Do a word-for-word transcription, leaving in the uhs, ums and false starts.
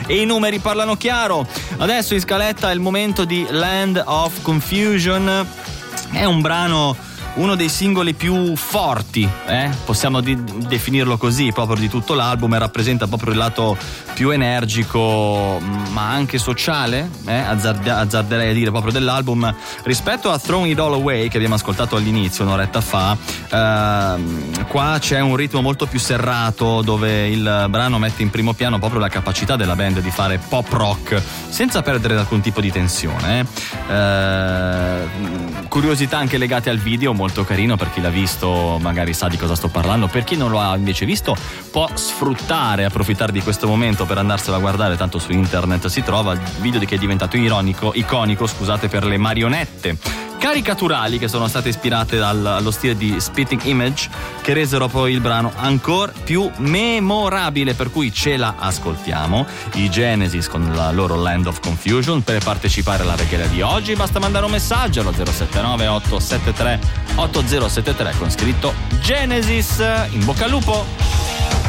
e i numeri parlano chiaro. Adesso in scaletta è il momento di Land of Confusion. È un brano, uno dei singoli più forti, eh? possiamo di- definirlo così, proprio di tutto l'album, e rappresenta proprio il lato più energico ma anche sociale, eh? Azzard- azzarderei a dire, proprio dell'album, rispetto a Throwing It All Away che abbiamo ascoltato all'inizio un'oretta fa. Ehm, qua c'è un ritmo molto più serrato, dove il brano mette in primo piano proprio la capacità della band di fare pop rock senza perdere alcun tipo di tensione, eh? Ehm, curiosità anche legate al video, molto carino, per chi l'ha visto magari sa di cosa sto parlando, per chi non lo ha invece visto può sfruttare, approfittare di questo momento per andarselo a guardare, tanto su internet si trova il video di che è diventato ironico, iconico scusate, per le marionette caricaturali che sono state ispirate dal, allo stile di Spitting Image, che resero poi il brano ancora più memorabile, per cui ce la ascoltiamo. I Genesis con la loro Land of Confusion. Per partecipare alla regala di oggi basta mandare un messaggio allo zero sette nove otto sette tre otto zero sette tre con scritto Genesis. In bocca al lupo!